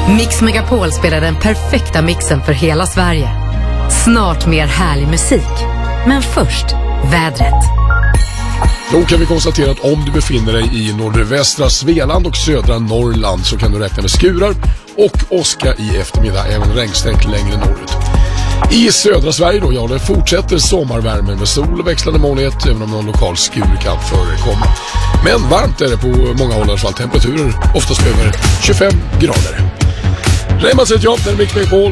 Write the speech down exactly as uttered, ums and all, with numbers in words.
Mix Megapol spelar den perfekta mixen för hela Sverige. Snart mer härlig musik. Men först, vädret. Då kan vi konstatera att om du befinner dig i nordvästra Svealand och södra Norrland så kan du räkna med skurar och åska i eftermiddag, även regnstänk längre norrut. I södra Sverige då, ja, det fortsätter sommarvärmen med sol och växlande molnighet, även om någon lokal skur kan förekomma. Men varmt är det på många håll, i alla fall temperaturer oftast över tjugofem grader. Raymond säger jag, den är Mix Megapol.